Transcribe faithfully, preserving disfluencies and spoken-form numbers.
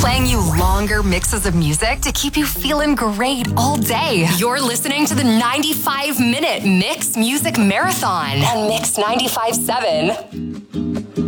playing you longer mixes of music to keep you feeling great all day. You're listening to the ninety-five minute Mix Music Marathon on Mix ninety-five point seven.